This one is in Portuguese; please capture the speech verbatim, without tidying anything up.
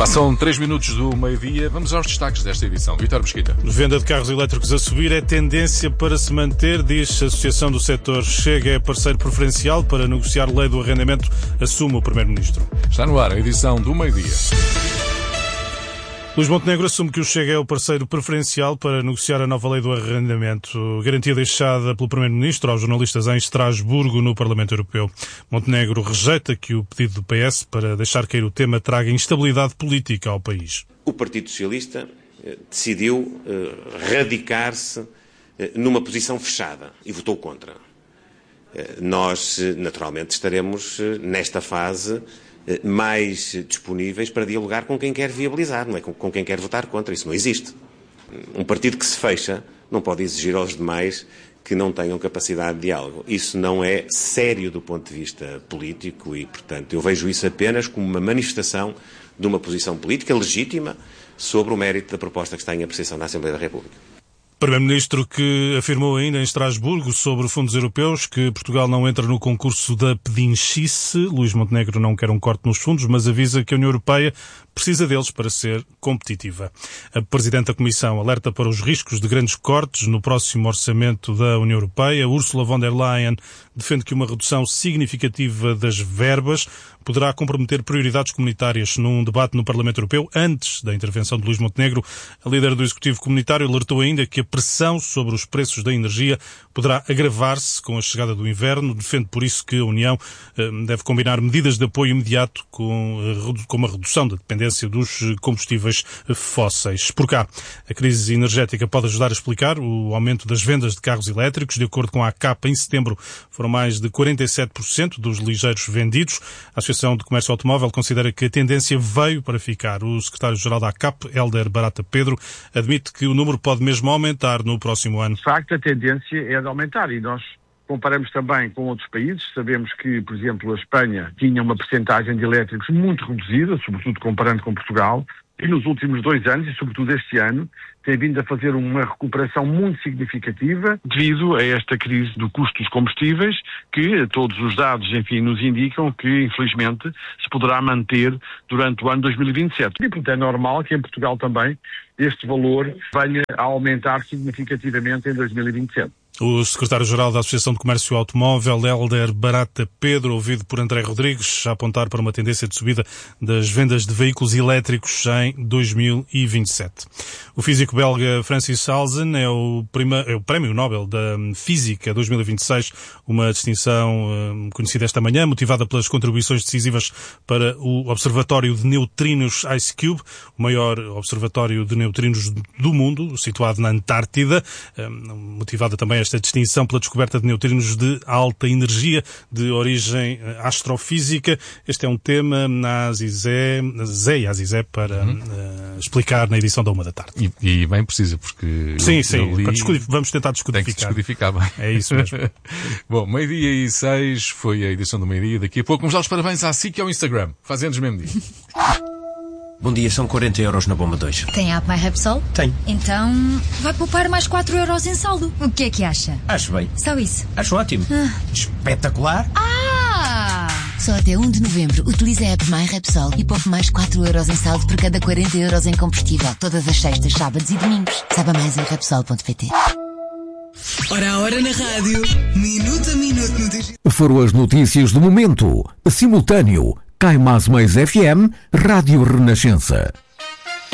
Passam três minutos do meio-dia. Vamos aos destaques desta edição. Vítor Mesquita. Venda de carros elétricos a subir é tendência para se manter, diz a Associação do Setor. Chega é parceiro preferencial para negociar lei do arrendamento, assume o Primeiro-Ministro. Está no ar a edição do meio-dia. Luís Montenegro assume que o Chega é o parceiro preferencial para negociar a nova lei do arrendamento, garantia deixada pelo Primeiro-Ministro aos jornalistas em Estrasburgo, no Parlamento Europeu. Montenegro rejeita que o pedido do P S para deixar cair o tema traga instabilidade política ao país. O Partido Socialista eh, decidiu eh, radicar-se eh, numa posição fechada e votou contra. Eh, nós, naturalmente, estaremos eh, nesta fase mais disponíveis para dialogar com quem quer viabilizar, não é com, com quem quer votar contra. Isso não existe. Um partido que se fecha não pode exigir aos demais que não tenham capacidade de diálogo. Isso não é sério do ponto de vista político e, portanto, eu vejo isso apenas como uma manifestação de uma posição política legítima sobre o mérito da proposta que está em apreciação da Assembleia da República. Primeiro-Ministro que afirmou ainda em Estrasburgo sobre fundos europeus que Portugal não entra no concurso da pedinchice. Luís Montenegro não quer um corte nos fundos, mas avisa que a União Europeia precisa deles para ser competitiva. A Presidente da Comissão alerta para os riscos de grandes cortes no próximo orçamento da União Europeia. Ursula von der Leyen defende que uma redução significativa das verbas poderá comprometer prioridades comunitárias. Num debate no Parlamento Europeu, antes da intervenção de Luís Montenegro, a líder do Executivo Comunitário alertou ainda que a pressão sobre os preços da energia poderá agravar-se com a chegada do inverno. Defende por isso que a União eh, deve combinar medidas de apoio imediato com, eh, com uma redução da dependência dos combustíveis fósseis. Por cá, a crise energética pode ajudar a explicar o aumento das vendas de carros elétricos. De acordo com a ACAP, em setembro foram mais de quarenta e sete por cento dos ligeiros vendidos. A Associação de Comércio Automóvel considera que a tendência veio para ficar. O secretário-geral da ACAP, Hélder Barata Pedro, admite que o número pode mesmo aumentar no próximo ano. De facto, a tendência é de aumentar e nós comparamos também com outros países. Sabemos que, por exemplo, a Espanha tinha uma percentagem de elétricos muito reduzida, sobretudo comparando com Portugal, e nos últimos dois anos, e sobretudo este ano, tem vindo a fazer uma recuperação muito significativa devido a esta crise do custo dos combustíveis, que todos os dados, enfim, nos indicam que, infelizmente, se poderá manter durante o ano dois mil e vinte e sete. E, portanto, é normal que em Portugal também este valor venha a aumentar significativamente em dois mil e vinte e sete. O secretário-geral da Associação de Comércio Automóvel, Hélder Barata Pedro, ouvido por André Rodrigues, a apontar para uma tendência de subida das vendas de veículos elétricos em dois mil e vinte e sete. O físico belga Francis Halzen é o, prima, é o Prémio Nobel da Física dois mil e vinte e seis, uma distinção um, conhecida esta manhã, motivada pelas contribuições decisivas para o Observatório de Neutrinos IceCube, o maior observatório de neutrinos do mundo, situado na Antártida, um, motivada também esta distinção pela descoberta de neutrinos de alta energia de origem astrofísica. Este é um tema na Azizé, Zé e Azizé para uhum. uh, explicar na edição da uma da tarde. E, e bem precisa, porque sim, eu, sim, eu li... vamos tentar descodificar. Tem que descodificar bem. É isso mesmo. Bom, meio-dia e seis foi a edição do meio-dia. Daqui a pouco vamos dar os parabéns à S I C e ao Instagram. Fazendo-nos mesmo dia. Bom dia, são quarenta euros na bomba dois. Tem a app My Repsol? Tem. Então vai poupar mais quatro euros em saldo. O que é que acha? Acho bem. Só isso? Acho ótimo. Ah. Espetacular. Ah! Só até um de novembro utilize a app My Repsol e poupe mais quatro euros em saldo por cada quarenta euros em combustível. Todas as sextas, sábados e domingos. Saiba mais em repsol ponto pt. Hora a hora na rádio, minuto a minuto no digital. Foram as notícias do momento. Simultâneo. Cai Mais Mais F M, Rádio Renascença.